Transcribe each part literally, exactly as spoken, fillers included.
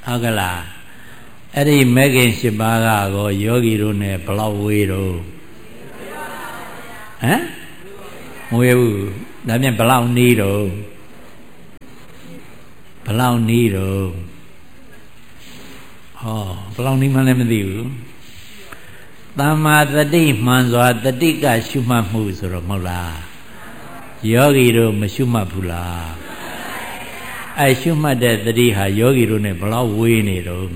ဟုတ်ကလားအဲ့ဒီမဲခင်၈ပါးကောယောဂီတို့နဲ့ဘလောက်ဝေးတော့ဟမ်မဝေးဘူးဒါပြန်ဘလောက်နီးတော့ဘလောက်နီးတော့ဟောဘလောက်နီးမှလည်းမသိဘူးသမ္မာတတိမှန်စွာတတိကရှုမှတ်မှုဆိုတော့မဟုတ်လားယောဂီတို့မရှုမှတ်ဘူးလားအဲရှုမှတ်တဲ့တတိဟာယောဂီတို့ ਨੇ ဘလောက်ဝေးနေတော့ဟ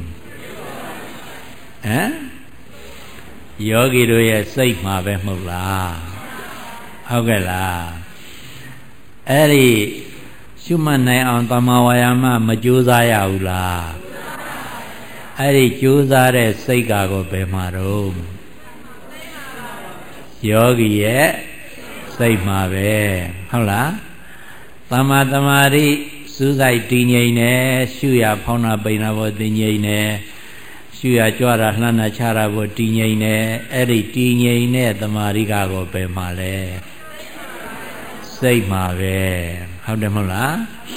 မ်ယောဂီတို့ရဲ့စိတ်မှာပဲမဟုတ်လားဟုတ်ကဲ့လားအဲ့ဒီရှုမှတ်နိုင်အောင်တမ္မာဝါယာမမကြိုးစားရဘူးလားအဲ့ဒီကြိုးစားတဲ့စိတ်ကောဘယ်မှာတော့ယောဂီရဲ့စိတ်မှာပဲဟုတ်လားတမ္မာတမာရိစူးစိုက်တည်ငြိမ်နေရှုရဖောင်းတာပိန်တာဘောတည်ငြိမ်နေရှုရကြွတာလှမ်းတာချတာဘောတည်ငြိမ်နေအဲ့ဒီတည်ငြိမ်တဲ့တမာရိကောဘယ်မှာလဲစိတ်မှာပဲဟုတ်တယ်မဟုတ်လား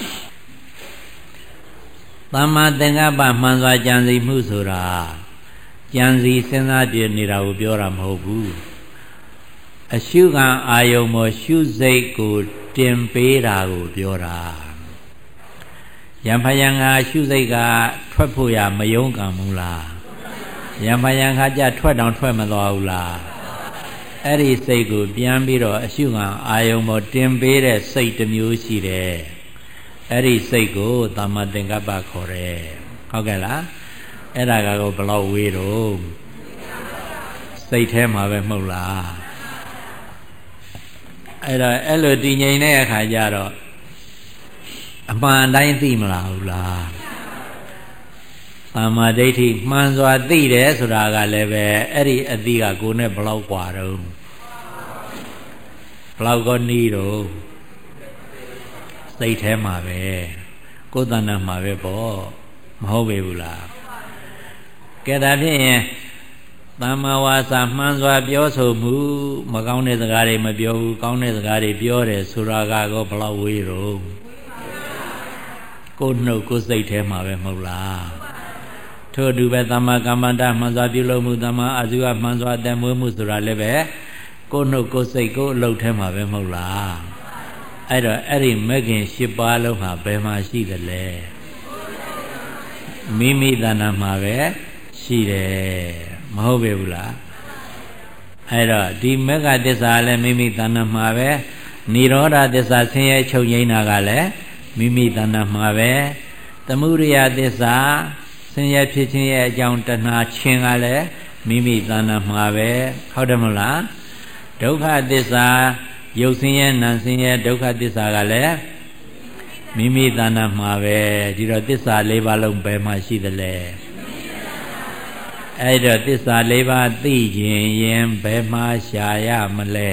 သမ္မာသင်္ကပ္ပမှန်စွာကြံစီမှုဆိုတာကြံစီစဉ်းစားပြနေတာကိုပြောတာမဟုတ်ဘူးအရှုခံအာယုံမောရှုစိတ်ကိုတင်ပေးတာကိုပြောတာယံဖယံကရှုစိတ်ကထွက်ဖို့ရမယုံကံဘူးလားယံဖယံခါကြထွက်တောင်ထွက်မသွားဘူးလားအဲ့ဒီစိတ်ကိုပြန်ပြီးတော့အရှုခံအာယုံမောတင်ပေးတဲ့စိတ်တစ်မျိုးရှိတယ်အဲ့ဒီစိတ်ကိုသမ္မာသင်္ကပ္ပခေါ်တယ်ဟုတ်ကဲ့လားအဲ့ဒါကောဘလောက်ဝေးတော့စိတ်ထဲမှာပဲမဟုတ်လားအဲ့တော့အဲ့လိုတည်ငြိမ်တဲ့အခါကျတော့အမှန်တိုင်းသိမလားဘူးလားသမ္မာဒိဋ္ဌိမှန်စွာသိတယ်ဆိုတာကလည်းပဲအဲ့ဒီအသိကကိုယ်နဲ့ဘလောက်กว่าတော့ဘလောက်ကောနီးတော့စိတ်ထဲမှာပဲကိုယ်တဏ္ဍာမှာပဲပေါ့မဟုတ်ပေဘူးလားကဲဒါဖြင့်သမ္မာဝါစာမှန်စွာပြောဆိုမှုမကောင်းတဲ့စကားတွေမပြောဘူးကောင်းတဲ့စကားတွေပြောတယ်ဆိုတာကောဘလောက်ဝေးတော့ကိုယ်နှုတ်ကိုယ်စိတ်ထဲမှာပဲမဟုတ်လားထို့အတူပဲသမ္မာကမ္မန္တမှန်စွာပြုလုပ်မှုသမ္မာအာဇီဝမှန်စွာအတည်မွေးမှုဆိုတာလည်းပဲကိုယ်နှုတ်ကိုယ်စိတ်ကိုယ်အလုပ်ထဲမှာပဲမဟုတ်လားအဲ့တော့အဲ့ဒီမဂ္ဂင်၈ပါးလုံးဟာဘယ်မှာရှိသလဲမိမိတဏ္ဍာမှာပဲရှိတယ်မဟုတ်ပေဘူးလားအဲ့တော့ဒီမဂ္ဂသစ္စာလည်းမိမိတဏ္ဍာမှာပဲនិရောဓသစ္စာဆင်းရဲချုပ်ငြိမ်းတာကလည်းမိမိတဏ္ဍာမှာပဲသမုဒယသစ္စာဆင်းရဲဖြစ်ခြင်းရဲ့အကြောင်းတဏှာခြင်းကလည်းမိမိတဏ္ဍာမှာပဲဟုတ်တယ်မဟုတ်လားဒုက္ခသစ္စာရုပ်ဆင်းရဲနာမ်ဆင်းရဲဒုက္ခသစ္စာကလည်းမိမိတဏ္ဍာမှာပဲဒီတော့သစ္စာ၄ပါးလုံးဘယ်မှာရှိသလဲအဲ့တော့သစ္စာ၄ပါးသိခြင်းရင်ဘယ်မှာရှာရမလဲ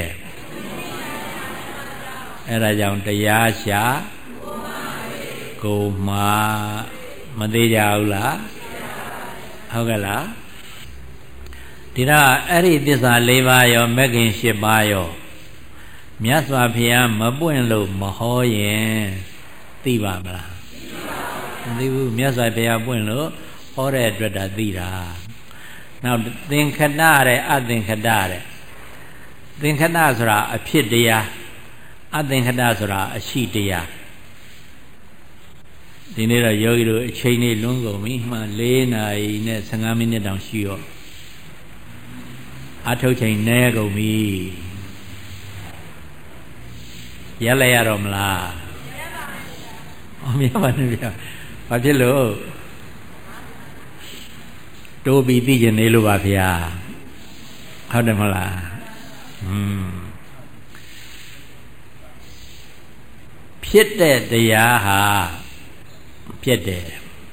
အဲ့ဒါကြောင့်တရားရှာကိုမှမသေးကြဘူးလားဟုတ်ကဲ့လားဒီတော့အဲ့ဒီသစ္စာ၄ပါးရောမဂ္ဂင်၈ပါးရောမြတ်စွာဘုရားမပွင့်လို့မဟောရင်သိပါမလားမသိဘူးမြတ်စွာဘုရားပွင့်လို့ဟောတဲ့အတွက်ဒါသိတာနောက်သင်္ခတတဲ့အသင်္ခတတဲ့သင်္ခတဆိုတာအဖြစ်တရားအသင်္ခတဆိုတာအရှိတရားဒီနေ့တော့ယောဂီတို့အချိန်လေးလွန်းကုန်ပြီမှ၄နာရီနဲ့၁၅မိနစ်တောင်ရှိရောအထုတ်ချိန်နဲကုန်ပြီရက်လိုက်ရတော့မလားမရပါဘူးဗျာဘာဖြစ်လို့တိုးပြီးသိကျင်နေလို့ပါဗျာဟုတ်တယ်မဟုတ်လားอืมဖြစ်တဲ့တရားဟာဖြစ်တယ်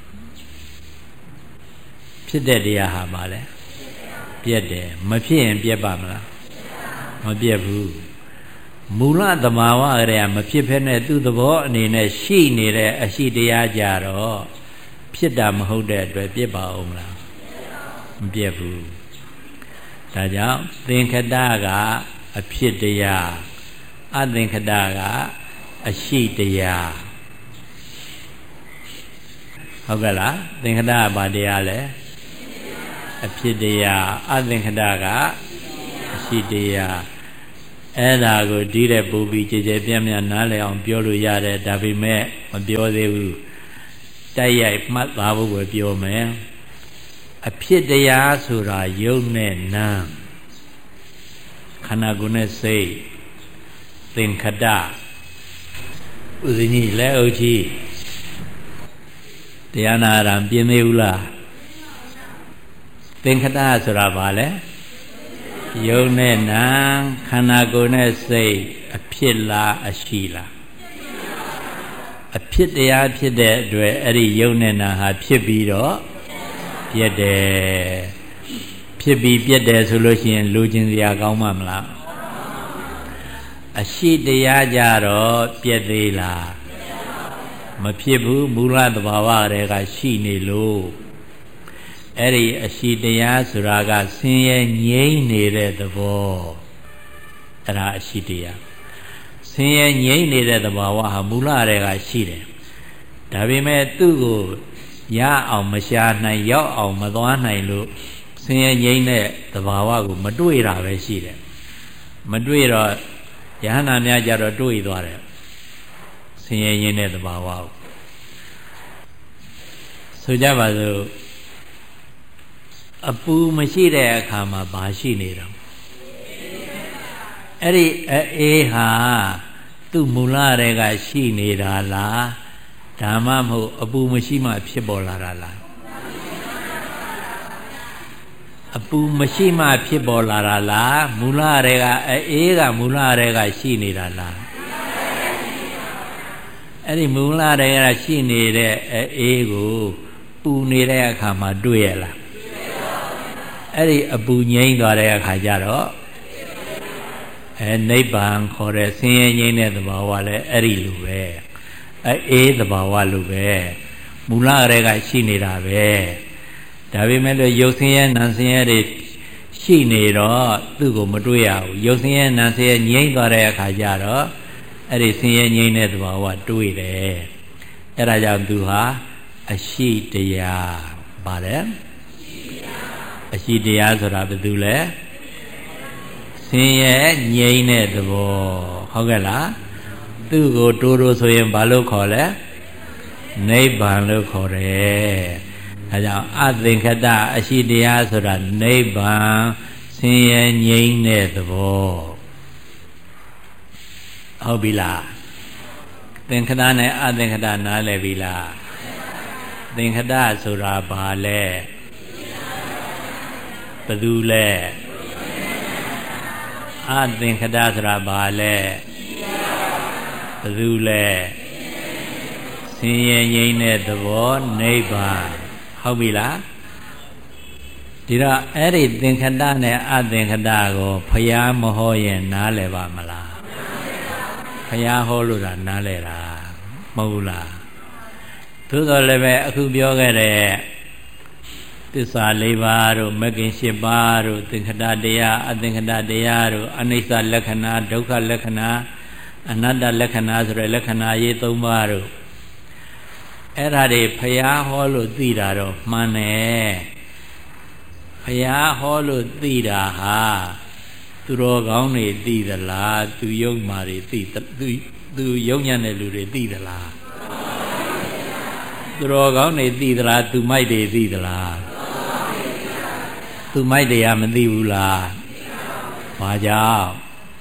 ဖြစ်တဲ့တရားဟာပါလေပြက်တယ်မဖြစ်ရင်ပြက်ပါမလားမပြက်ဘူးမူလသဘာဝအရေမဖြစ်ဖဲနဲ့သူ့သဘောအနေနဲ့ရှိနေတဲ့အရှိတရားကြတော့ဖြစ်တာမဟုတ်တဲ့အတွက်ပြက်ပါအောင်မလားမပြက်ဘူးဒါကြောင့်သင်္ခတကအဖြစ်တရားအသင်္ခတကအရှိတရားဟုတ်ကဲ့လားသင်္ခတကဘာတရားလဲအဖြစ်တရားအသင်္ခတကအရှိတရားအဲ့ဒါကိုဒီတဲ့ပူပြီးကြည်ကြဲပြန့်ပြန့်နားလည်အောင်ပြောလို့ရတယ်ဒါပေမဲ့မပြောသေးဘူးတိုက်ရိုက်မှတ်သားဖို့ပဲပြောမယ်အဖြစ်တရားဆိုတာယုတ်နဲ့နာမ်ခန္ဓာကိုယ်နဲ့စိတ်သင်္ခတဥဒိညလက်အုပ်ကြီးတရားနာရံပြင်းသေးဘူးလားသင်္ခတဆိုတာဘာလဲယုတ်နဲ့နာမ်ခန္ဓာကိုယ်နဲ့စိတ်အဖြစ်လားအရှိလားအဖြစ်တရားဖြစ်တဲ့အတွက်အဲ့ဒီယုတ်နဲ့နာမ်ဟာဖြစ်ပြီးတော့ပြက်တယ်ဖြစ်ပြီးပြက်တယ်ဆိုလို့ရှိရင်လူချင်းစရာကောင်းမှမလားအရှိတရားကြတော့ပြက်သေးလားမဖြစ်ဘူးမူလသဘာဝတွေကရှိနေလို့အဲ့ဒီအရှိတရားဆိုတာကဆင်းရဲငြိမ့်နေတဲ့သဘောအဲ့ဒါအရှိတရားဆင်းရဲငြိမ့်နေတဲ့သဘာဝဟာမူလတွေကရှိတယ်ဒါပေမဲ့သူ့ကိုရအောင်မရှာနိုင်ရောက်အောင်မသွားနိုင်လို့ဆင်းရဲငြိမ့်တဲ့သဘာဝကိုမတွေ့တာပဲရှိတယ်မတွေ့တော့ယဟနာများကြတော့တွေ့သွားတယ်ဆင်းရဲငြိမ့်တဲ့သဘာဝကိုဆိုကြပါစို့အပူမရှိတဲ့အခါမှာဘာရှိနေတော့အဲ့ဒီအေးဟာသူ့မူလတွေကရှိနေတာလားဒါမှမဟုတ်အပူမရှိမှဖြစ်ပေါ်လာတာလားအပူမရှိမှဖြစ်ပေါ်လာတာလားမူလတွေကအေးကမူလတွေကရှိနေတာလားအဲ့ဒီမူလတွေကရှိနေတဲ့အေးကိုပူနေတဲ့အခါမှာတွေ့ရလားအဲ့ဒီအပူငြိမ့်သွားတဲ့အခါကျတော့အဲနိဗ္ဗာန်ခေါ်တဲ့ဆင်းရဲငြိမ့်တဲ့သဘာဝလည်းအဲ့ဒီလိုပဲအေးသဘာဝလိုပဲမူလတွေကရှိနေတာပဲဒါပေမဲ့လို့ရုပ်ဆင်းရဲနာမ်ဆင်းရဲတွေရှိနေတော့သူ့ကိုမတွေ့ရဘူးရုပ်ဆင်းရဲနာမ်ဆင်းရဲငြိမ့်သွားတဲ့အခါကျတော့အဲ့ဒီဆင်းရဲငြိမ့်တဲ့သဘာဝတွေ့တယ်အဲ့ဒါကြောင့်သူဟာအရှိတရားပါတယ်အရှိတရားဆိုတာဘာတူလဲဆင်းရဲငြိမ့်တဲ့သဘောဟုတ်ကဲ့လားသူ့ကိုတိုးတိုးဆိုရင်ဘာလို့ခေါ်လဲနိဗ္ဗာန်လို့ခေါ်တယ်အဲကြောင့်အသင်္ခတအရှိတရားဆိုတာနိဗ္ဗာန်ဆင်းရဲငြိမ့်တဲ့သဘောဟုတ်ပြီလားသင်္ခတနဲ့အသင်္ခတနားလည်ပြီလားသင်္ခတဆိုတာဘာလဲဘယ်သူလဲအသင်္ခတဆိုတာဘာလဲဘယ်သူလဲဆင်းရဲငြိမ်းတဲ့သဘောနိဗ္ဗာန်ဟုတ်ပြီလားဒီတော့အဲ့ဒီသင်္ခတနဲ့အသင်္ခတကိုဖျားမဟောရင်နားလည်ပါမလားဖျားဟောလို့တာနားလည်တာမဟုတ်လားသို့တော်လည်းပဲအခုပြောခဲ့တဲ့သစ္စာလေးပါးတို့မဂ္ဂင်၈ပါးတို့သင်္ခတတရားအသင်္ခတတရားတို့အနိစ္စလက္ခဏာဒုက္ခလက္ခဏာအနတ္တလက္ခဏာဆိုတဲ့လက္ခဏာရေး၃ပါးတို့အဲ့ဒါတွေဖျားဟောလို့သိတာတော့မှန်တယ်ဖျားဟောလို့သိတာဟာသူတော်ကောင်းတွေသိသလားသူယုံမာတွေသိသူသူယုံညံ့တဲ့လူတွေသိသလားသူတော်ကောင်းတွေသိသလားသူမိုက်တွေသိသလားသူမိုက်တွေကမသိဘူးလားဘာကြောင့်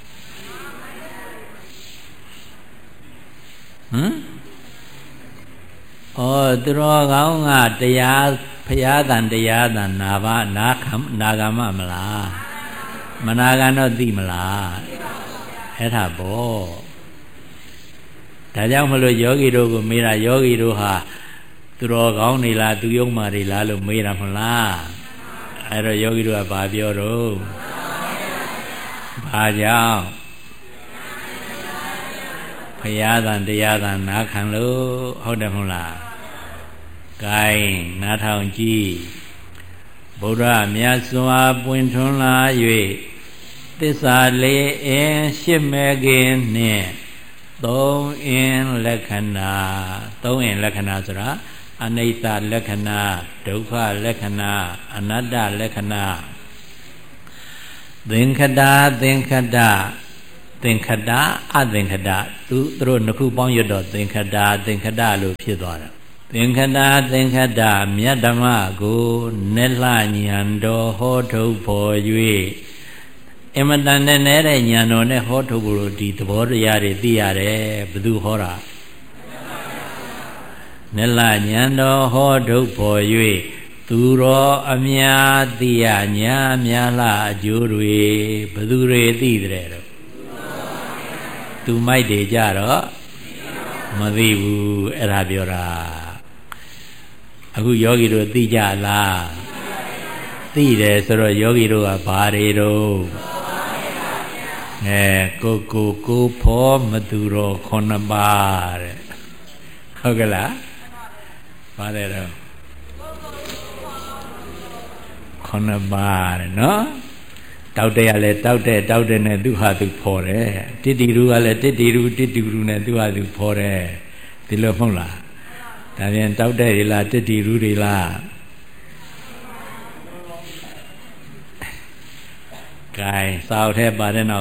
ဟမ်ဩသူတော်ကောင်းကတရားဖရာတန်တရားတန်နာပါနာခံနာဂမမလားမနာဂံတော့သိမလားအဲ့ဒါပေါ့ဒါကြောင့်မလို့ယောဂီတို့ကိုမေးတာယောဂီတို့ဟာသူတော်ကောင်းနေလားသူယုံမာတွေလားလို့မေးတာမလားအဲ့တော့ယောဂီတို့ကဘာပြောတော့ဘာကြောင့်ဖရာတန်တရားတန်နာခံလို့ဟုတ်တယ်မဟုတ်လားဂိုင်းနားထောင်ကြည့်ဗုဒ္ဓမြတ်စွာပွင့်ထွန်းလာ၍သစ္စာလေးအင်းရှစ်မဲခင်နှင့်သုံးအင်းလက္ခဏာသုံးအင်းလက္ခဏာဆိုတာအနိစ္စလက္ခဏာဒုက္ခလက္ခဏာအနတ္တလက္ခဏာသင်္ခတသင်္ခတသင်္ခတအသင်္ခတသူသူတို့နှစ်ခုပေါင်းရတော့သင်္ခတသင်္ခတလို့ဖြစ်သွားတာသင်္ခတသင်္ခတမြတ်ဓမ္မကိုနက်လှဉာဏ်တော်ဟောထုတ်ဖို့၍အမတန်နဲ့တဲ့ဉာဏ်တော်နဲ့ဟောထုတ်ဖို့ဒီသဘောတရားတွေသိရတယ်ဘယ်သူဟောတာနက်လှဉာဏ်တော်ဟောထုတ်ဖို့၍သူတော်အမြာသိရညာများလှအကျိုးတွေဘယ်သူတွေသိတဲ့တော့သူမိုက်တွေကြတော့မသိဘူးအဲ့ဒါပြောတာအခုယောဂီတို့သိကြလားသိတယ်ဆိုတော့ယောဂီတို့ကဘာတွေတော့အဲကိုကိုကိုဖောမသူတော်ခုနှစ်ပါးတဲ့ဟုတ်ကလားပါတယ်တော့ခုနှစ်ပါးတဲ့နော်တောက်တဲ့ကလည်းတောက်တဲ့တောက်တဲ့နဲ့သူဟာသူဖော်တယ်တိတိရူကလည်းတိတိရူတိတိရူနဲ့သူဟာသူဖော်တယ်ဒီလိုမဟုတ်လားဒါပြန်တောက်တဲ့တွေလားတိတိရူတွေလားကဲစောက်ထဲပါတဲ့နောက်